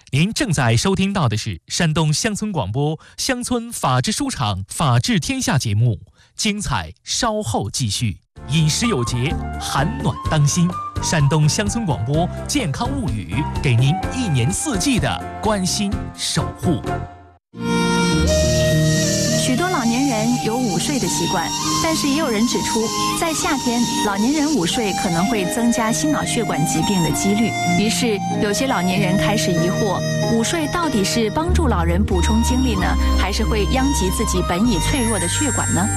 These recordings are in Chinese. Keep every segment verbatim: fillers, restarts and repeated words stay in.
您正在收听到的是山东乡村广播乡村法制书场法治天下节目，精彩稍后继续。饮食有节，寒暖当心。山东乡村广播健康物语，给您一年四季的关心守护。 许多老年人有午睡的习惯，但是也有人指出，在夏天，老年人午睡可能会增加心脑血管疾病的几率。于是，有些老年人开始疑惑：午睡到底是帮助老人补充精力呢，还是会殃及自己本已脆弱的血管呢？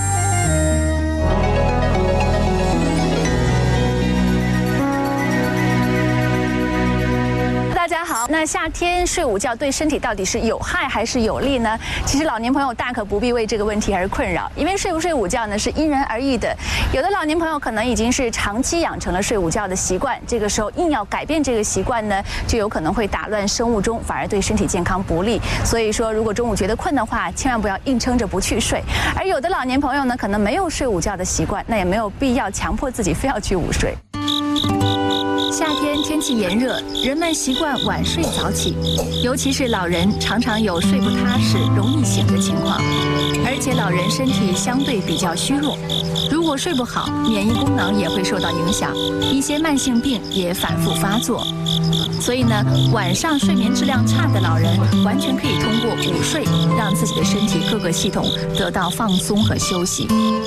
大家好，那夏天睡午觉对身体到底是有害还是有利呢？其实老年朋友大可不必为这个问题而困扰，因为睡不睡午觉呢是因人而异的。有的老年朋友可能已经是长期养成了睡午觉的习惯，这个时候硬要改变这个习惯呢，就有可能会打乱生物钟，反而对身体健康不利。所以说，如果中午觉得困的话，千万不要硬撑着不去睡。而有的老年朋友呢，可能没有睡午觉的习惯，那也没有必要强迫自己非要去午睡。夏天天气炎热，人们习惯晚睡早起，尤其是老人常常有睡不踏实、容易醒的情况。而且老人身体相对比较虚弱，如果睡不好，免疫功能也会受到影响，一些慢性病也反复发作。所以呢，晚上睡眠质量差的老人，完全可以通过午睡，让自己的身体各个系统得到放松和休息。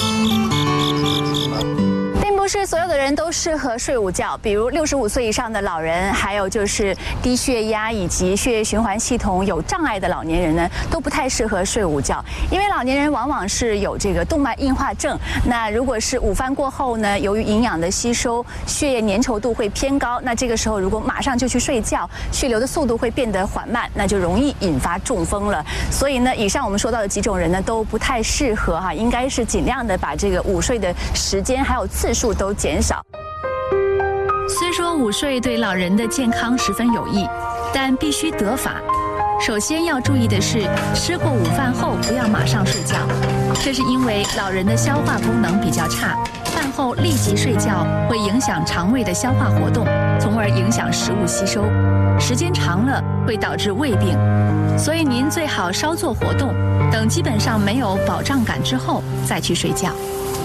不是所有的人都适合睡午觉，比如六十五岁以上的老人，还有就是低血压以及血液循环系统有障碍的老年人呢，都不太适合睡午觉，因为老年人往往是有这个动脉硬化症。那如果是午饭过后呢，由于营养的吸收，血液粘稠度会偏高，那这个时候如果马上就去睡觉，血流的速度会变得缓慢，那就容易引发中风了。所以呢，以上我们说到的几种人呢，都不太适合哈，应该是尽量的把这个午睡的时间还有次数都减少。虽说午睡对老人的健康十分有益，但必须得法。首先要注意的是，吃过午饭后不要马上睡觉，这是因为老人的消化功能比较差，饭后立即睡觉会影响肠胃的消化活动，从而影响食物吸收，时间长了会导致胃病。所以您最好稍作活动，等基本上没有饱胀感之后再去睡觉。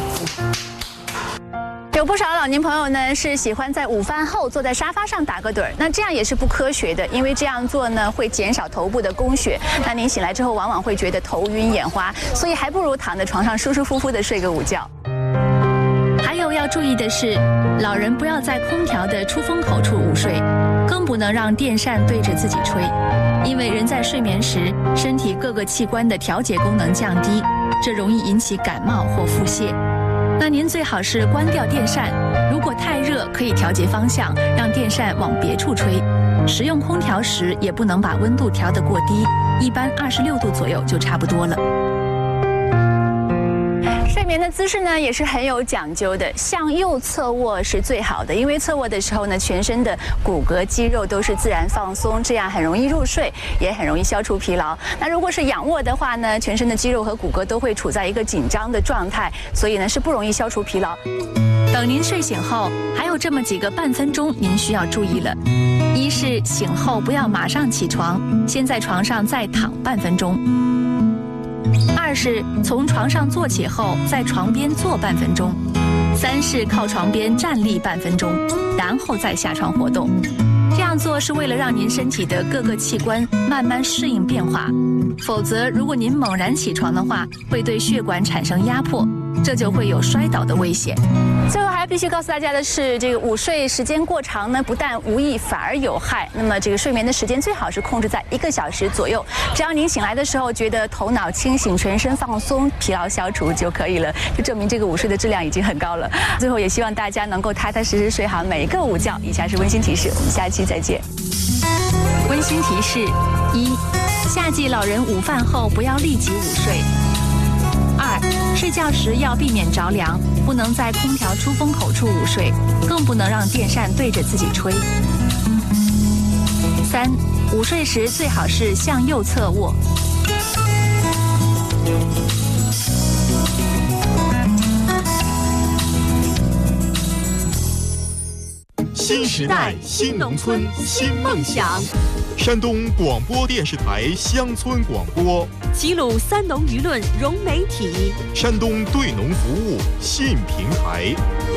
有不少老年朋友呢是喜欢在午饭后坐在沙发上打个盹儿，那这样也是不科学的，因为这样做呢会减少头部的供血，那您醒来之后往往会觉得头晕眼花，所以还不如躺在床上舒舒服服的睡个午觉。还有要注意的是，老人不要在空调的出风口处午睡，更不能让电扇对着自己吹，因为人在睡眠时，身体各个器官的调节功能降低，这容易引起感冒或腹泻。那您最好是关掉电扇，如果太热可以调节方向，让电扇往别处吹。使用空调时也不能把温度调得过低，一般二十六度左右就差不多了。睡眠的姿势呢也是很有讲究的，向右侧卧是最好的，因为侧卧的时候呢，全身的骨骼肌肉都是自然放松，这样很容易入睡，也很容易消除疲劳。那如果是仰卧的话呢，全身的肌肉和骨骼都会处在一个紧张的状态，所以呢是不容易消除疲劳。等您睡醒后，还有这么几个半分钟您需要注意了。一是醒后不要马上起床，先在床上再躺半分钟。二是从床上坐起后，在床边坐半分钟；三是靠床边站立半分钟，然后再下床活动。这样做是为了让您身体的各个器官慢慢适应变化，否则如果您猛然起床的话，会对血管产生压迫，这就会有摔倒的危险。最后还必须告诉大家的是，这个午睡时间过长呢，不但无益，反而有害。那么这个睡眠的时间最好是控制在一个小时左右，只要您醒来的时候觉得头脑清醒、全身放松、疲劳消除就可以了，就证明这个午睡的质量已经很高了。最后也希望大家能够踏踏实实睡好每一个午觉。以下是温馨提示，我们下期再见。温馨提示：一、夏季老人午饭后不要立即午睡。二、睡觉时要避免着凉，不能在空调出风口处午睡，更不能让电扇对着自己吹。三、午睡时最好是向右侧卧。 新时代新农村新梦想。 山东广播电视台乡村广播， 齐鲁三农舆论融媒体， 山东对农服务信平台。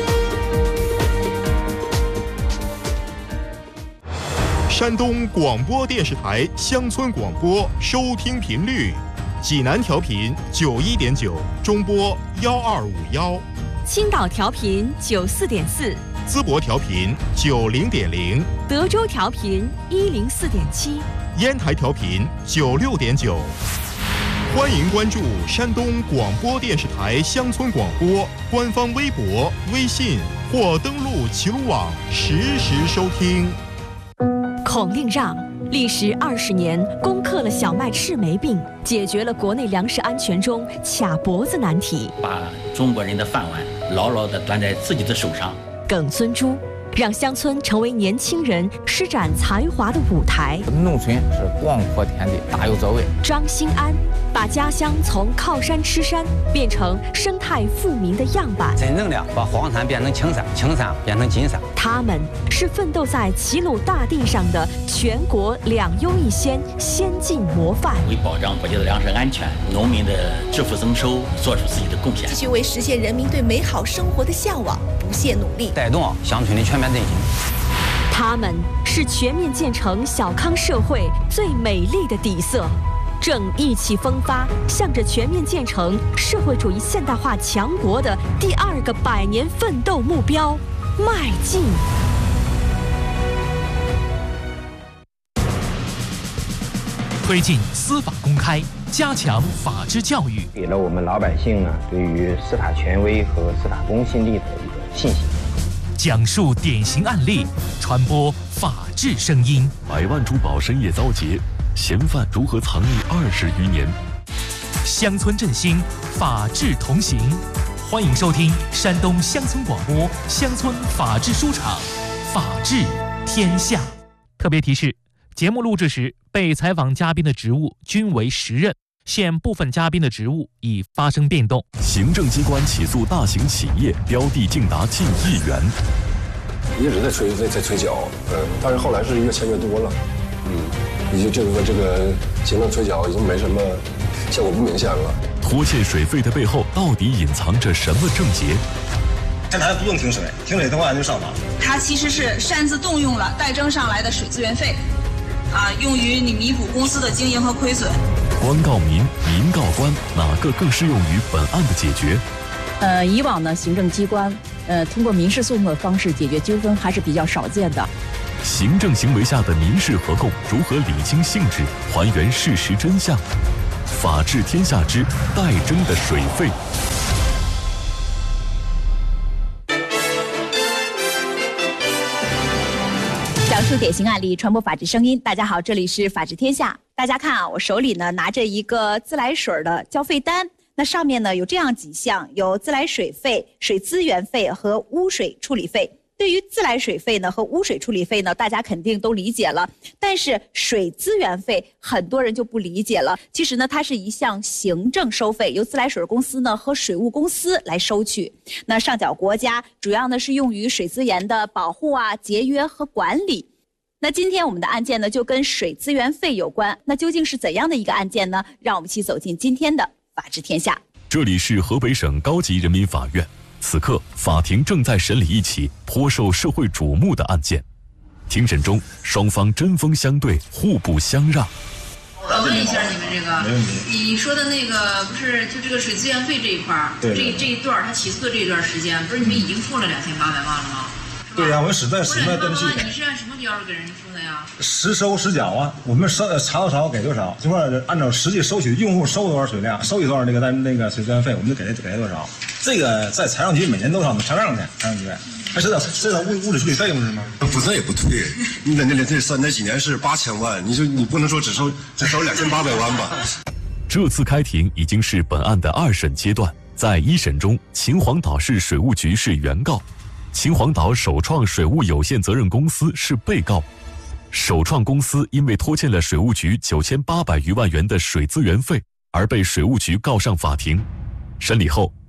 山东广播电视台乡村广播收听频率：济南调频九一点九，中波幺二五幺； 青岛调频九四点四， 淄博调频九零点零， 德州调频一零四点七， 烟台调频九六点九。欢迎关注山东广播电视台乡村广播官方微博、微信或登录齐鲁网实时收听。 孔令让历时二十年，攻克了小麦赤霉病，解决了国内粮食安全中卡脖子难题， 把中国人的饭碗牢牢地攥在自己的手上。 耿孙洙让乡村成为年轻人施展才华的舞台。 农村是广阔天地，大有作为。 张兴安把家乡从靠山吃山变成生态富民的样板， 真正的把黄山变成青山，青山变成金山。 他们是奋斗在齐鲁大地上的全国两优一先先进模范， 为保障国家的粮食安全、农民的致富增收做出自己的贡献， 继续为实现人民对美好生活的向往不懈努力， 带动乡村的全面振兴。 他们是全面建成小康社会最美丽的底色，正意气风发，向着全面建成社会主义现代化强国的第二个百年奋斗目标迈进。 推进司法公开，加强法治教育， 给了我们老百姓呢对于司法权威和司法公信力的一个信心。 讲述典型案例，传播法治声音。 百万珠宝深夜遭劫，嫌犯如何藏匿二十余年？ 乡村振兴，法治同行。欢迎收听山东乡村广播乡村法治书场，法治天下。特别提示：节目录制时，被采访嘉宾的职务均为实任，现部分嘉宾的职务已发生变动。 行政机关起诉大型企业，标的竟达近亿元。 一直在催在在催缴，嗯，但是后来是越签越多了，嗯，已经这个这个行政催缴已经没什么效果，不明显了。 拖欠水费的背后到底隐藏着什么症结？ 现在还不用停水，停水的话就上访。 它其实是擅自动用了代征上来的水资源费，啊，用于你弥补公司的经营和亏损。 官告民，民告官，哪个更适用于本案的解决？ 呃，以往呢，行政机关呃通过民事诉讼的方式解决纠纷还是比较少见的。 行政行为下的民事合同如何理清性质，还原事实真相？法治天下之代征的水费。 讲述典型案例，传播法治声音。大家好，这里是法治天下。大家看啊，我手里呢拿着一个自来水的交费单，那上面呢有这样几项，有自来水费、水资源费和污水处理费。对于自来水费呢和污水处理费呢，大家肯定都理解了，但是水资源费很多人就不理解了。其实呢，它是一项行政收费，由自来水公司呢和水务公司来收取。那上缴国家，主要呢是用于水资源的保护啊、节约和管理。那今天我们的案件呢就跟水资源费有关，那究竟是怎样的一个案件呢？让我们一起走进今天的法治天下。 这里是河北省高级人民法院，此刻法庭正在审理一起颇受社会瞩目的案件。庭审中，双方针锋相对，互不相让。 我问一下你们这个，你说的那个不是就这个水资源费这一块儿，这这一段他起诉的这一段时间，不是你们已经付了两千八百万了吗？ 对呀、啊，我们实在实在对不起。 你是按什么标准给人家付的呀？ 实收实缴啊，我们收查多少给多少，这块按照实际收取用户收多少水量，收取多少那个单那个水资源费，我们就给他给他多少。这个在财政局每年都上查账去，财政局还知道知道物物质处理费用是吗？ 不，那也不对，你那那这三那几年是八千万，你就你不能说只收只收两千八百万吧？ 这次开庭已经是本案的二审阶段，在一审中，秦皇岛市水务局是原告。秦皇岛首创水务有限责任公司是被告，首创公司因为拖欠了水务局九千八百余万元的水资源费，而被水务局告上法庭。审理后，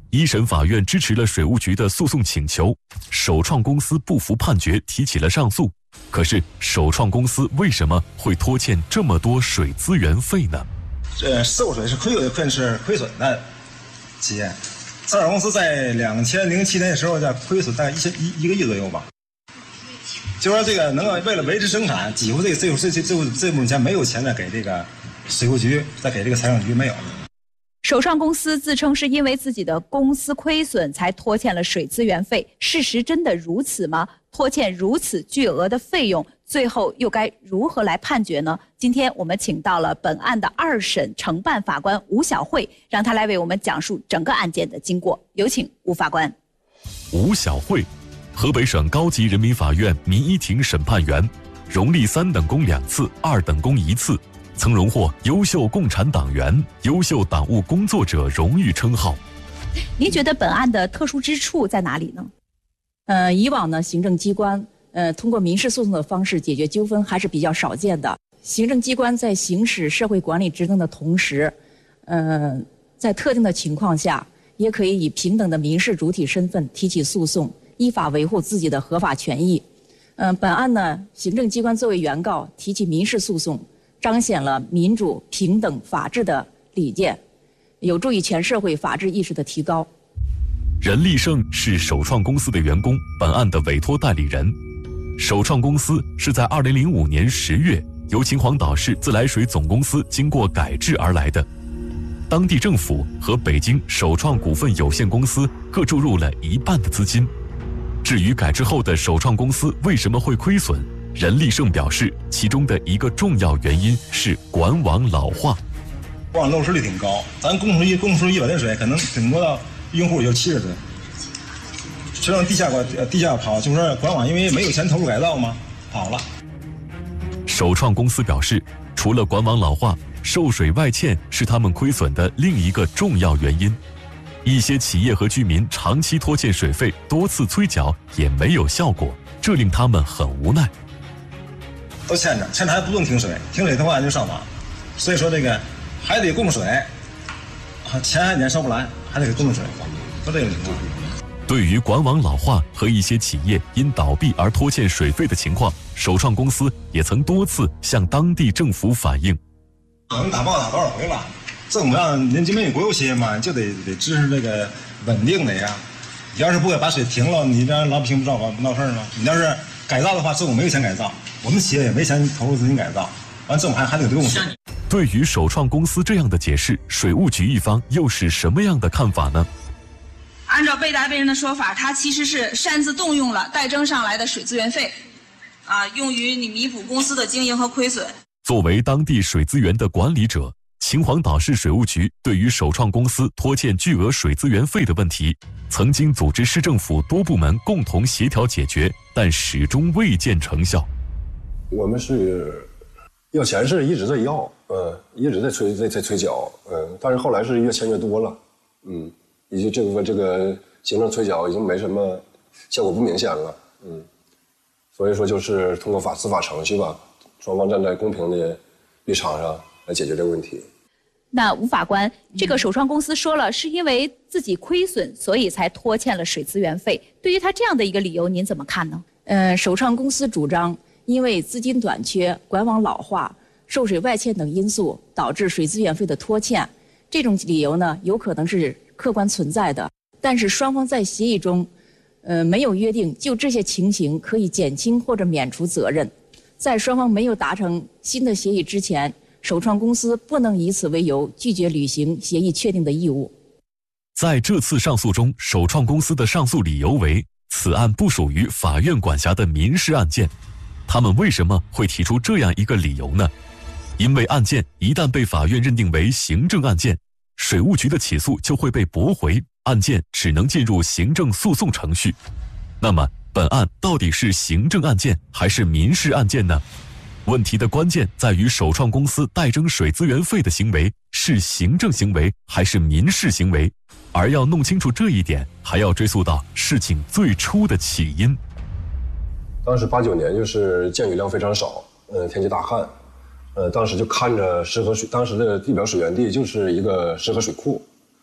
一审法院支持了水务局的诉讼请求，首创公司不服判决，提起了上诉。可是，首创公司为什么会拖欠这么多水资源费呢？ 这受水是亏损，是亏损的企业。上市公司在两千零七年的时候，在亏损大概一千一一个亿左右吧。就说这个能够为了维持生产，几乎这个这这这这这部分钱没有钱再给这个水务局，再给这个财政局没有。 首创公司自称是因为自己的公司亏损才拖欠了水资源费，事实真的如此吗？拖欠如此巨额的费用，最后又该如何来判决呢？今天我们请到了本案的二审承办法官吴晓慧，让他来为我们讲述整个案件的经过。有请吴法官。 吴晓慧，河北省高级人民法院民一庭审判员，荣立三等功两次，二等功一次。曾荣获优秀共产党员、优秀党务工作者荣誉称号。 您觉得本案的特殊之处在哪里呢？ 呃，以往呢，行政机关呃通过民事诉讼的方式解决纠纷还是比较少见的。行政机关在行使社会管理职能的同时，呃，在特定的情况下，也可以以平等的民事主体身份提起诉讼，依法维护自己的合法权益。嗯、呃，本案呢，行政机关作为原告提起民事诉讼，彰显了民主、平等、法治的理念，有助于全社会法治意识的提高。 任立胜是首创公司的员工，本案的委托代理人。首创公司是在二零零五年十月由秦皇岛市自来水总公司经过改制而来的。当地政府和北京首创股份有限公司各注入了一半的资金。至于改制后的首创公司为什么会亏损，任立胜表示，其中的一个重要原因是管网老化。 管网漏水率挺高，咱供出一供出一百吨水，可能顶多到用户有七十吨，全往地下管地下跑，就是说管网因为没有钱投入改造嘛，跑了。 首创公司表示，除了管网老化，受水外欠是他们亏损的另一个重要原因。一些企业和居民长期拖欠水费，多次催缴也没有效果，这令他们很无奈。 都欠着，欠着还不能停水，停水的话就上网，所以说这个还得供水，钱还年收不来，还得给供水，就这个情况。 对于管网老化和一些企业因倒闭而拖欠水费的情况，首创公司也曾多次向当地政府反映。 我们打报打多少回了，政府让您这边有国有企业嘛，就得得支持这个稳定的呀。你要是不给把水停了，你让老百姓不知道不闹事吗？你要是改造的话，政府没有钱改造，我们企业也没钱投入资金改造，完政府还还得供水。 对于首创公司这样的解释，水务局一方又是什么样的看法呢？ 按照被答辩人的说法，他其实是擅自动用了代征上来的水资源费，啊，用于你弥补公司的经营和亏损。 作为当地水资源的管理者，秦皇岛市水务局对于首创公司拖欠巨额水资源费的问题，曾经组织市政府多部门共同协调解决，但始终未见成效。 我们是要钱是一直在要，嗯，一直在催在在催缴，嗯，但是后来是越签越多了，嗯，以及这个这个行政催缴已经没什么效果，不明显了，嗯，所以说就是通过法司法程序吧，双方站在公平的立场上来解决这个问题。 那吴法官，这个首创公司说了，是因为自己亏损，所以才拖欠了水资源费。对于他这样的一个理由，您怎么看呢？ 呃，首创公司主张，因为资金短缺、管网老化、受水外欠等因素，导致水资源费的拖欠。这种理由呢，有可能是客观存在的，但是双方在协议中，呃，没有约定就这些情形可以减轻或者免除责任。在双方没有达成新的协议之前，首创公司不能以此为由拒绝履行协议确定的义务。 在这次上诉中，首创公司的上诉理由为此案不属于法院管辖的民事案件。他们为什么会提出这样一个理由呢？因为案件一旦被法院认定为行政案件，水务局的起诉就会被驳回，案件只能进入行政诉讼程序。那么，本案到底是行政案件还是民事案件呢？问题的关键在于首创公司代征水资源费的行为是行政行为还是民事行为，而要弄清楚这一点，还要追溯到事情最初的起因。 当时八九年就是降雨量非常少，呃，天气大旱，呃，当时就看着石河水，当时的地表水源地就是一个石河水库，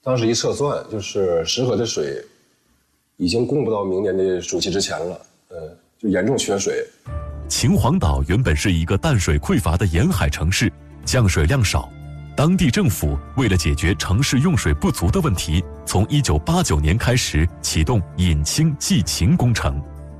当时一测算，就是石河的水已经供不到明年的暑期之前了，呃，就严重缺水。 秦皇岛原本是一个淡水匮乏的沿海城市，降水量少。当地政府为了解决城市用水不足的问题，从一九八九年开始启动引清济秦工程。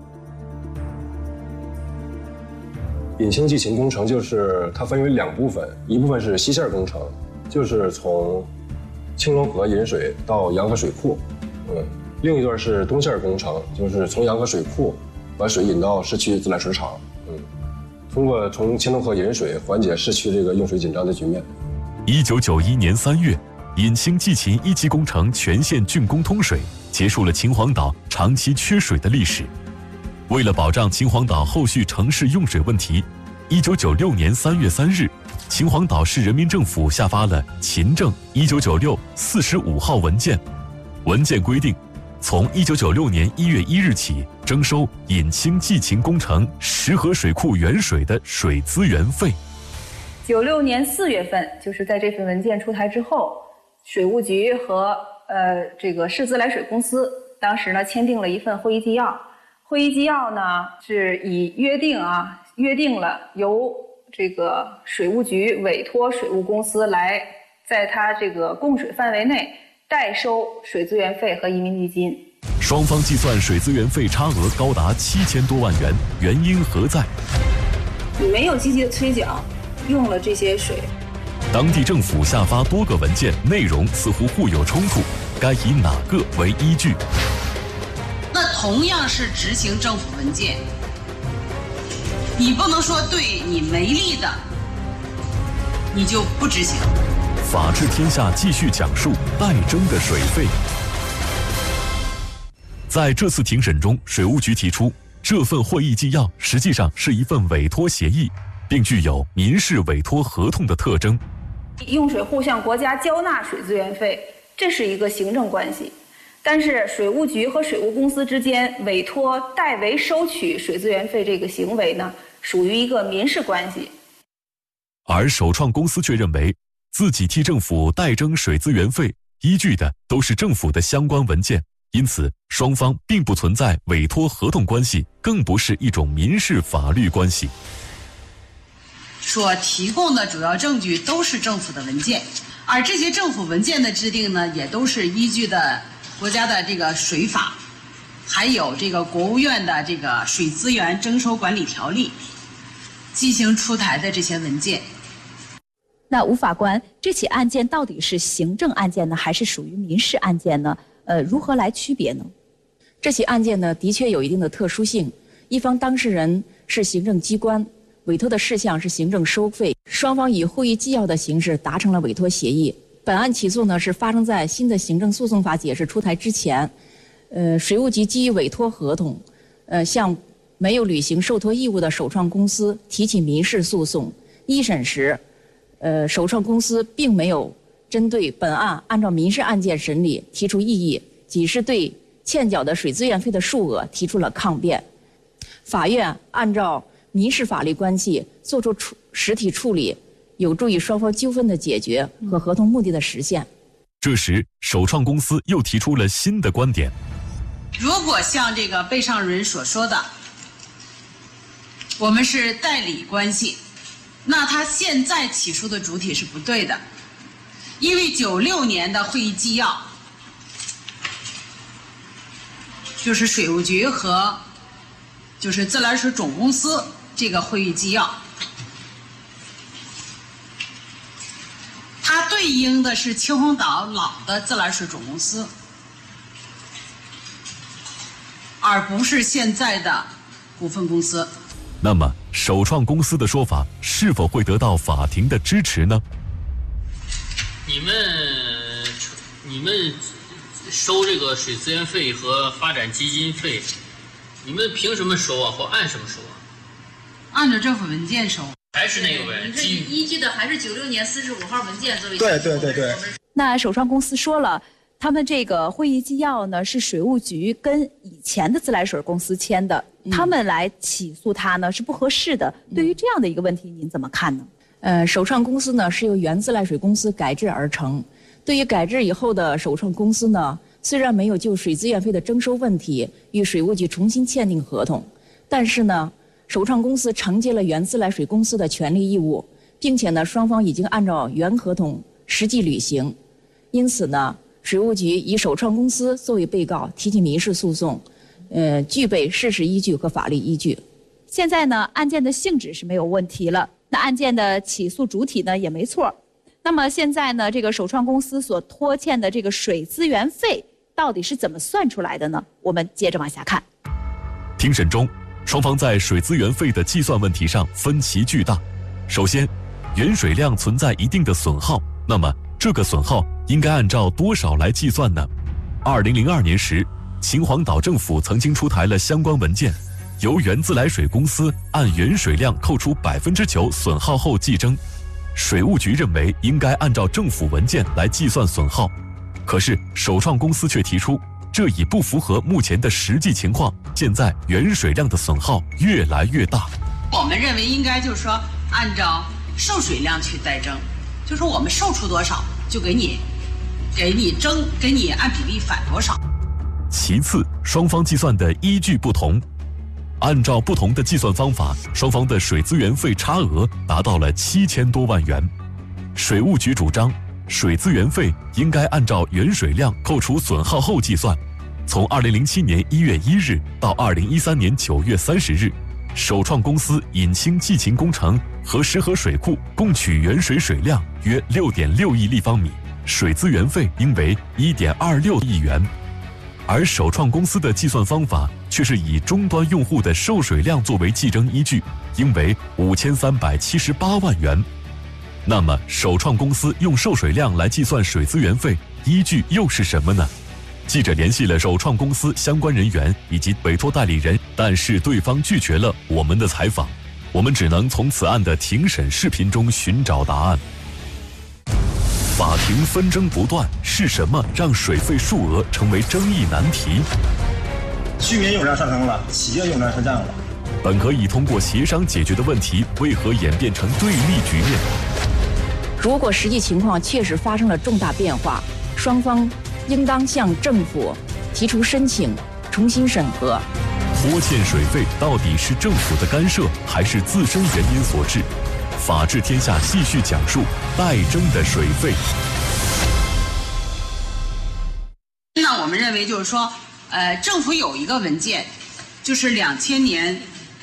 引清济秦工程就是它分为两部分，一部分是西线工程，就是从青龙河引水到洋河水库，嗯，另一段是东线工程，就是从洋河水库把水引到市区自来水厂，嗯，通过从青龙河引水缓解市区这个用水紧张的局面。 一九九一年三月，引清济秦一期工程全线竣工通水，结束了秦皇岛长期缺水的历史。为了保障秦皇岛后续城市用水问题，一九九六年三月三日，秦皇岛市人民政府下发了《秦政一九九六四十五号文件》。文件规定，从一九九六年一月一日起征收引清济秦工程石河水库原水的水资源费。 九六年四月份，就是在这份文件出台之后，水务局和呃这个市自来水公司当时呢签订了一份会议纪要。会议纪要呢是以约定啊约定了由这个水务局委托水务公司来在它这个供水范围内代收水资源费和移民基金。 双方计算水资源费差额高达七千多万元，原因何在？ 你没有积极的催缴，用了这些水。 当地政府下发多个文件，内容似乎互有冲突，该以哪个为依据？ 那同样是执行政府文件，你不能说对你没利的，你就不执行。 法治天下继续讲述代征的水费。在这次庭审中，水务局提出，这份会议纪要实际上是一份委托协议，并具有民事委托合同的特征。 用水户向国家交纳水资源费，这是一个行政关系。但是水务局和水务公司之间委托代为收取水资源费这个行为呢，属于一个民事关系。 而首创公司却认为，自己替政府代征水资源费，依据的都是政府的相关文件，因此双方并不存在委托合同关系，更不是一种民事法律关系。 所提供的主要证据都是政府的文件，而这些政府文件的制定呢，也都是依据的国家的这个水法，还有这个国务院的这个水资源征收管理条例进行出台的这些文件。 那吴法官，这起案件到底是行政案件呢，还是属于民事案件呢？呃，如何来区别呢？ 这起案件呢，的确有一定的特殊性。一方当事人是行政机关，委托的事项是行政收费，双方以会议纪要的形式达成了委托协议。本案起诉呢是发生在新的行政诉讼法解释出台之前，呃，水务局基于委托合同，呃，向没有履行受托义务的首创公司提起民事诉讼。一审时，呃，首创公司并没有针对本案按照民事案件审理提出异议，仅是对欠缴的水资源费的数额提出了抗辩。法院按照民事法律关系作出处实体处理，有助于双方纠纷的解决和合同目的的实现。 这时，首创公司又提出了新的观点： 如果像这个被上人所说的，我们是代理关系，那他现在起诉的主体是不对的，因为九六年的会议纪要，就是水务局和就是自来水总公司这个会议纪要，它对应的是秦皇岛老的自来水总公司，而不是现在的股份公司。 那么，首创公司的说法是否会得到法庭的支持呢？ 你们，你们收这个水资源费和发展基金费，你们凭什么收啊？或按什么收啊？ 按照政府文件收。 还是那个文， 你是依据的还是九六年四十五号文件作为？ 对对对对。 那首创公司说了，他们这个会议纪要呢是水务局跟以前的自来水公司签的，嗯、他们来起诉他呢是不合适的。嗯、对于这样的一个问题，您怎么看呢？ 呃，首创公司呢是由原自来水公司改制而成， 对于改制以后的首创公司呢，虽然没有就水资源费的征收问题与水务局重新签订合同，但是呢，首创公司承接了原自来水公司的权利义务，并且呢，双方已经按照原合同实际履行。因此呢，水务局以首创公司作为被告提起民事诉讼，呃，具备事实依据和法律依据。 现在呢，案件的性质是没有问题了，那案件的起诉主体呢也没错。那么现在呢，这个首创公司所拖欠的这个水资源费到底是怎么算出来的呢？我们接着往下看。 庭审中，双方在水资源费的计算问题上分歧巨大。首先，原水量存在一定的损耗，那么这个损耗应该按照多少来计算呢？二零零二年时，秦皇岛政府曾经出台了相关文件，由原自来水公司按原水量扣除百分之九损耗后计征。水务局认为应该按照政府文件来计算损耗，可是首创公司却提出，这已不符合目前的实际情况，现在原水量的损耗越来越大。 我们认为应该就是说按照受水量去代征，就是说我们售出多少就给你给你征给你按比例返多少。 其次，双方计算的依据不同，按照不同的计算方法，双方的水资源费差额达到了七千多万元。水务局主张，水资源费应该按照原水量扣除损耗后计算。从二零零七年一月一日到二零一三年九月三十日，首创公司引清济勤工程和石河水库共取原水水量约六点六亿立方米，水资源费应为一点二六亿元。而首创公司的计算方法却是以终端用户的受水量作为计征依据，应为五千三百七十八万元。那么，首创公司用受水量来计算水资源费，依据又是什么呢？记者联系了首创公司相关人员以及委托代理人，但是对方拒绝了我们的采访，我们只能从此案的庭审视频中寻找答案。法庭纷争不断，是什么让水费数额成为争议难题？ 居民用量上升了，企业用量下降了。 本可以通过协商解决的问题，为何演变成对立局面？ 如果实际情况确实发生了重大变化，双方应当向政府提出申请，重新审核。 拖欠水费到底是政府的干涉，还是自身原因所致？法治天下继续讲述代征的水费。 那我们认为就是说，呃，政府有一个文件，就是两千年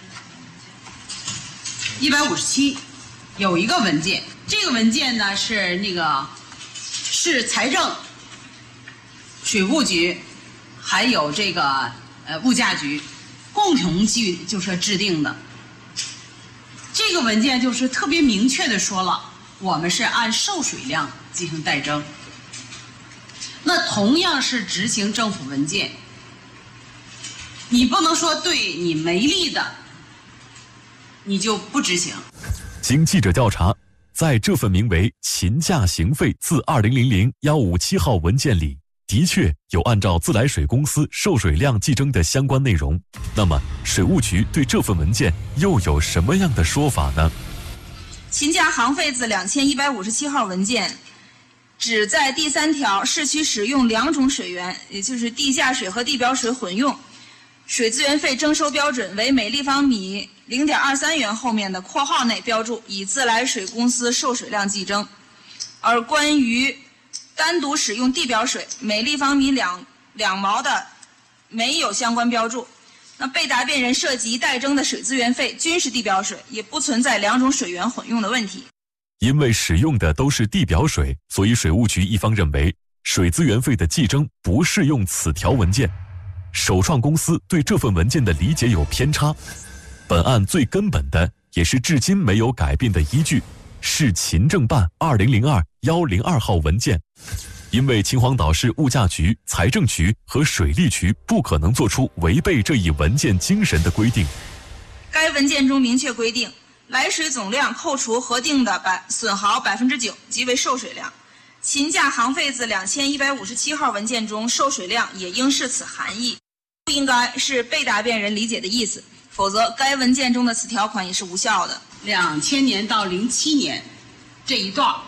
一百五十七有一个文件，这个文件呢是那个是财政、水务局还有这个呃物价局共同去就是制定的。这个文件就是特别明确的说了，我们是按受水量进行代征。那同样是执行政府文件，你不能说对你没利的，你就不执行。 经记者调查，在这份名为《秦价行费自二零零零一五七号》文件里，的确有按照自来水公司受水量计征的相关内容。那么，水务局对这份文件又有什么样的说法呢？ 秦价行费自两千一百五十七号文件只在第三条市区使用两种水源，也就是地下水和地表水混用，水资源费征收标准为每立方米零点二三元后面的括号内标注以自来水公司受水量计征。而关于单独使用地表水，每立方米两两毛的没有相关标注。那被答辩人涉及代征的水资源费均是地表水，也不存在两种水源混用的问题。 因为使用的都是地表水，所以水务局一方认为水资源费的计征不适用此条文件。首创公司对这份文件的理解有偏差。本案最根本的，也是至今没有改变的依据，是秦政办二零零二一零二号文件。因为秦皇岛市物价局、财政局和水利局不可能做出违背这一文件精神的规定。 该文件中明确规定，来水总量扣除核定的百损耗百分之九即为受水量。秦价行费自两千一百五十七号文件中受水量也应是此含义，不应该是被答辩人理解的意思，否则该文件中的此条款也是无效的。 两千年到零七年这一段，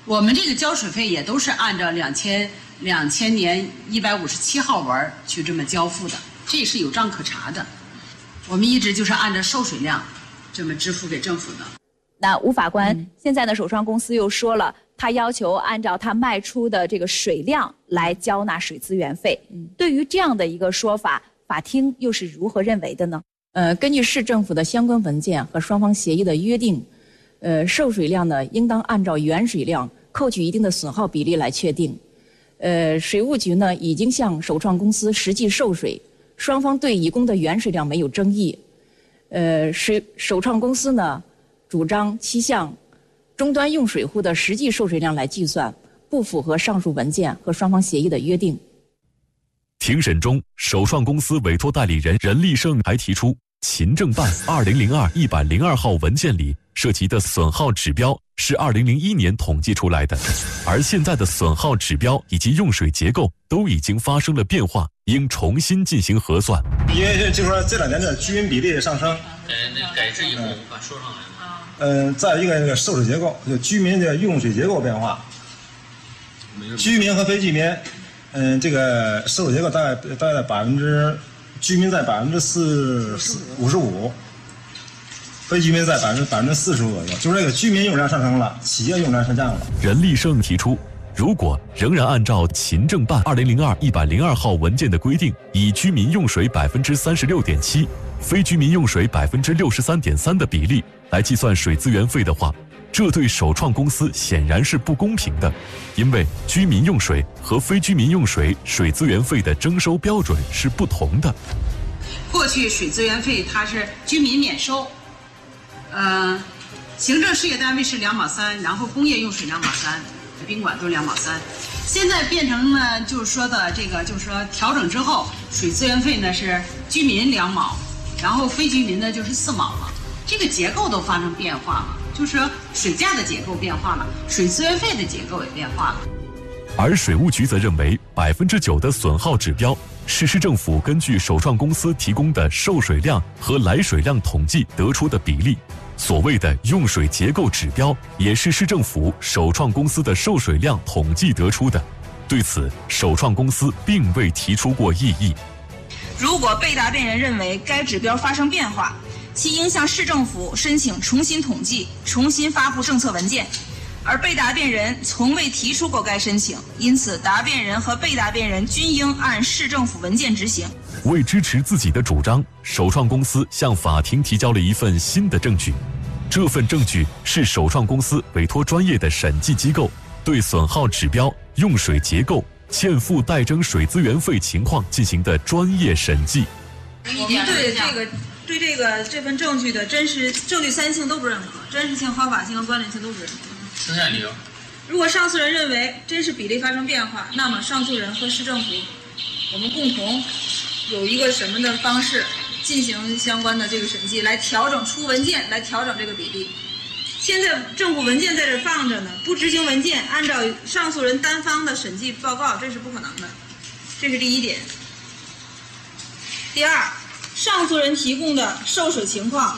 我们这个交水费也都是按照两千两千年一百五十七号文去这么交付的，这也是有账可查的。我们一直就是按照受水量这么支付给政府的。 那吴法官，嗯、现在呢，首创公司又说了，他要求按照他卖出的这个水量来交纳水资源费。嗯、对于这样的一个说法，法庭又是如何认为的呢？ 呃，根据市政府的相关文件和双方协议的约定。呃，受水量呢，应当按照原水量扣取一定的损耗比例来确定。呃，水务局呢已经向首创公司实际受水，双方对乙供的原水量没有争议。呃，水首创公司呢主张其向终端用水户的实际受水量来计算，不符合上述文件和双方协议的约定。 庭审中，首创公司委托代理人任立胜还提出，勤政办二零零二一百零二号文件里涉及的损耗指标是二零零一年统计出来的，而现在的损耗指标以及用水结构都已经发生了变化，应重新进行核算。 因为就说这两年的居民比例上升， 改那改制以后我们把说上来了。 嗯、呃，再一个那个受水结构，就居民的用水结构变化，居民和非居民，嗯、呃，这个受水结构大概大概百分之，居民在百分之四五十五。非居民在百分之百分之四十左右，就是这个居民用量上升了，企业用量下降了。 任立胜提出，如果仍然按照勤政办二零零二一百零二号文件的规定，以居民用水百分之三十六点七，非居民用水百分之六十三点三的比例来计算水资源费的话，这对首创公司显然是不公平的，因为居民用水和非居民用水水资源费的征收标准是不同的。 过去水资源费它是居民免收。呃，行政事业单位是两毛三，然后工业用水两毛三，宾馆都是两毛三。现在变成了就是说的这个，就是说调整之后，水资源费呢是居民两毛，然后非居民呢就是四毛了。这个结构都发生变化了，就是说水价的结构变化了，水资源费的结构也变化了。 而水务局则认为，百分之九的损耗指标是市政府根据首创公司提供的受水量和来水量统计得出的比例。所谓的用水结构指标也是市政府首创公司的受水量统计得出的，对此首创公司并未提出过异议。 如果被答辩人认为该指标发生变化，其应向市政府申请重新统计、重新发布政策文件，而被答辩人从未提出过该申请，因此答辩人和被答辩人均应按市政府文件执行。 为支持自己的主张，首创公司向法庭提交了一份新的证据。这份证据是首创公司委托专业的审计机构对损耗指标、用水结构、欠付代征水资源费情况进行的专业审计。 您对这个对这个这份证据的真实证据三性都不认可，真实性、合法性和关联性都不认可。 剩下理由。 如果上诉人认为真实比例发生变化，那么上诉人和市政府我们共同有一个什么的方式进行相关的这个审计，来调整出文件，来调整这个比例。现在政府文件在这放着呢，不执行文件，按照上诉人单方的审计报告，这是不可能的。这是第一点。第二，上诉人提供的受水情况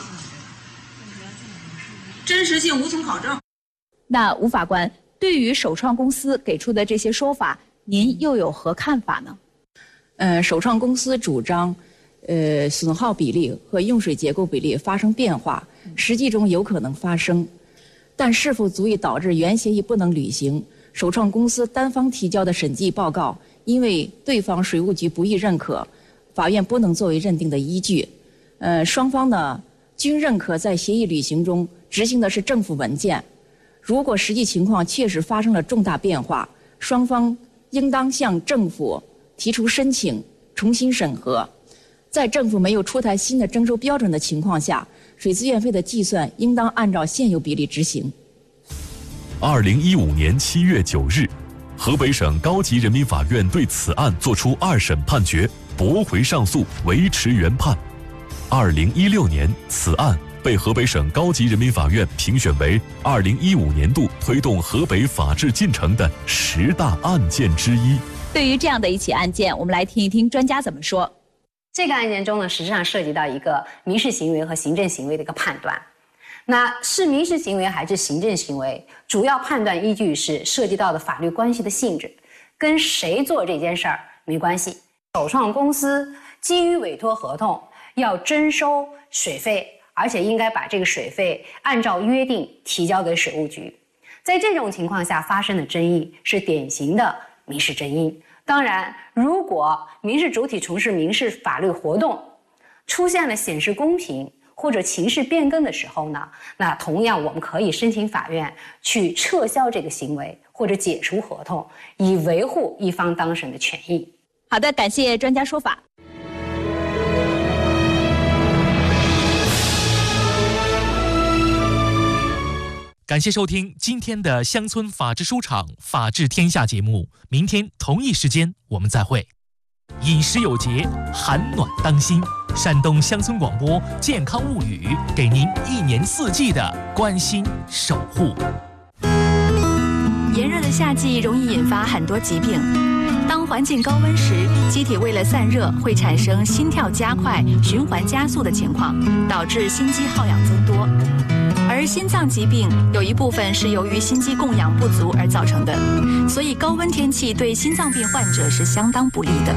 真实性无从考证。 那吴法官，对于首创公司给出的这些说法，您又有何看法呢？ 呃，首创公司主张，呃，损耗比例和用水结构比例发生变化，实际中有可能发生，但是否足以导致原协议不能履行？首创公司单方提交的审计报告，因为对方水务局不予认可，法院不能作为认定的依据。呃，双方呢均认可在协议履行中执行的是政府文件。如果实际情况确实发生了重大变化，双方应当向政府提出申请重新审核。在政府没有出台新的征收标准的情况下，水资源费的计算应当按照现有比例执行。 二零一五年七月九日，河北省高级人民法院对此案作出二审判决，驳回上诉，维持原判。二零一六年，此案被河北省高级人民法院评选为二零一五年度推动河北法治进程的十大案件之一。 对于这样的一起案件，我们来听一听专家怎么说。 这个案件中呢，实际上涉及到一个民事行为和行政行为的一个判断。 那是民事行为还是行政行为，主要判断依据是涉及到的法律关系的性质，跟谁做这件事儿没关系。首创公司基于委托合同要征收水费，而且应该把这个水费按照约定提交给水务局。在这种情况下发生的争议是典型的民事争议。当然，如果民事主体从事民事法律活动出现了显示公平或者情势变更的时候呢，那同样我们可以申请法院去撤销这个行为或者解除合同，以维护一方当事人的权益。 好的，感谢专家说法。 感谢收听今天的乡村法制书场法治天下节目，明天同一时间我们再会。饮食有节，寒暖当心。山东乡村广播健康物语，给您一年四季的关心守护。 炎热的夏季容易引发很多疾病。当环境高温时，机体为了散热，会产生心跳加快、循环加速的情况，导致心肌耗氧增多。而心脏疾病有一部分是由于心肌供氧不足而造成的，所以高温天气对心脏病患者是相当不利的。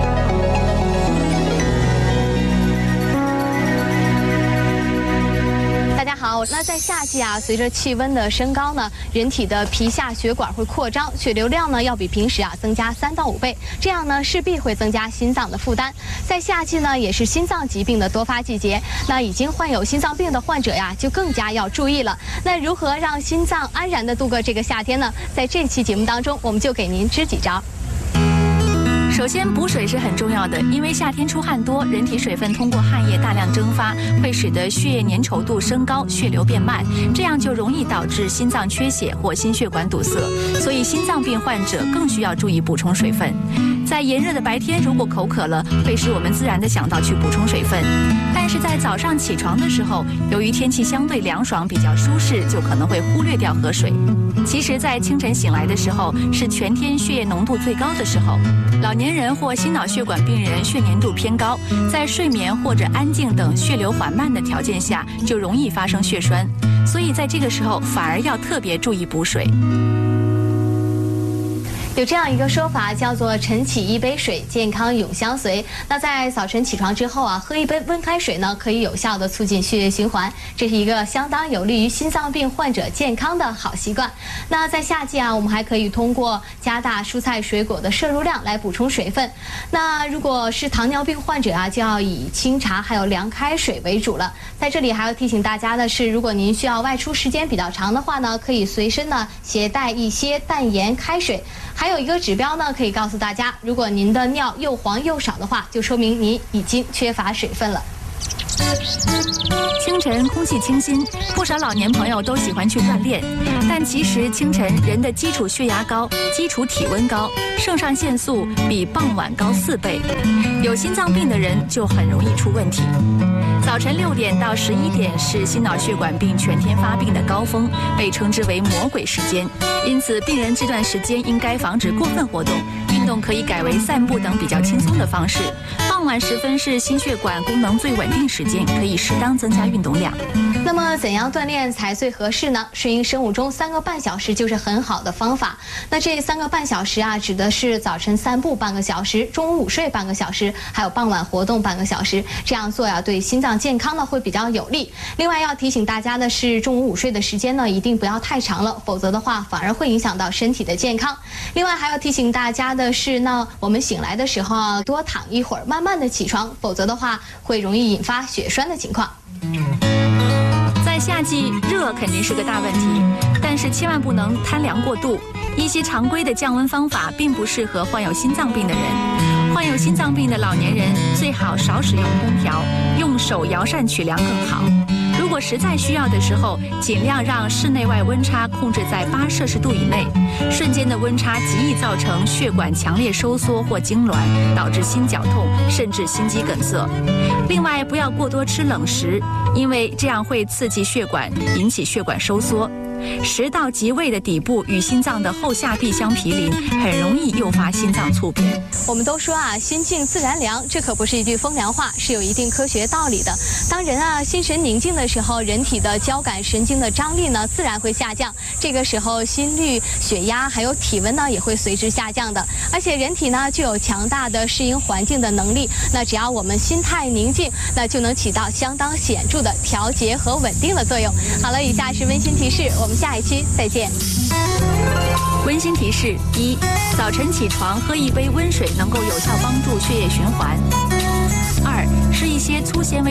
大家好，那在夏季啊，随着气温的升高呢，人体的皮下血管会扩张，血流量呢要比平时啊增加三到五倍，这样呢势必会增加心脏的负担。在夏季呢，也是心脏疾病的多发季节，那已经患有心脏病的患者呀，就更加要注意了。那如何让心脏安然地度过这个夏天呢？在这期节目当中，我们就给您支几招。 首先，补水是很重要的，因为夏天出汗多，人体水分通过汗液大量蒸发，会使得血液粘稠度升高，血流变慢，这样就容易导致心脏缺血或心血管堵塞。所以，心脏病患者更需要注意补充水分。在炎热的白天，如果口渴了，会使我们自然地想到去补充水分。但是在早上起床的时候，由于天气相对凉爽，比较舒适，就可能会忽略掉喝水。其实，在清晨醒来的时候，是全天血液浓度最高的时候。老年人或心脑血管病人血粘度偏高，在睡眠或者安静等血流缓慢的条件下，就容易发生血栓。所以在这个时候，反而要特别注意补水。 有这样一个说法，叫做晨起一杯水，健康永相随。那在早晨起床之后啊，喝一杯温开水呢，可以有效的促进血液循环，这是一个相当有利于心脏病患者健康的好习惯。那在夏季啊，我们还可以通过加大蔬菜水果的摄入量来补充水分。那如果是糖尿病患者啊，就要以清茶还有凉开水为主了。在这里还要提醒大家的是，如果您需要外出时间比较长的话呢，可以随身呢携带一些淡盐开水。还有一个指标呢，可以告诉大家，如果您的尿又黄又少的话，就说明您已经缺乏水分了。 清晨空气清新，不少老年朋友都喜欢去锻炼，但其实清晨人的基础血压高，基础体温高，肾上腺素比傍晚高四倍，有心脏病的人就很容易出问题。早晨六点到十一点是心脑血管病全天发病的高峰，被称之为魔鬼时间。因此，病人这段时间应该防止过分活动，运动可以改为散步等比较轻松的方式。傍晚时分是心血管功能最稳定时间，可以适当增加运动量。 那么怎样锻炼才最合适呢？顺应生物钟三个半小时就是很好的方法。那这三个半小时啊，指的是早晨散步半个小时，中午午睡半个小时，还有傍晚活动半个小时。这样做呀，对心脏健康呢会比较有利。另外要提醒大家的是，中午午睡的时间呢一定不要太长了，否则的话反而会影响到身体的健康。另外还要提醒大家的是呢，我们醒来的时候啊，多躺一会儿，慢慢的起床，否则的话会容易引发血栓的情况。 在夏季，热肯定是个大问题，但是千万不能贪凉过度。一些常规的降温方法并不适合患有心脏病的人。患有心脏病的老年人最好少使用空调，用手摇扇取凉更好。如果实在需要的时候，尽量让室内外温差控制在八摄氏度以内。瞬间的温差极易造成血管强烈收缩或痉挛，导致心绞痛，甚至心肌梗塞。另外，不要过多吃冷食，因为这样会刺激血管，引起血管收缩。 食道及胃的底部与心脏的后下壁相毗邻，很容易诱发心脏猝病。 我们都说啊，心静自然凉，这可不是一句风凉话，是有一定科学道理的。当人啊心神宁静的时候，人体的交感神经的张力呢自然会下降，这个时候心率、血压还有体温呢也会随之下降的。而且人体呢具有强大的适应环境的能力，那只要我们心态宁静，那就能起到相当显著的调节和稳定的作用。好了，以下是温馨提示，我们下一期再见。 温馨提示：一、早晨起床喝一杯温水能够有效帮助血液循环。二、吃一些粗纤维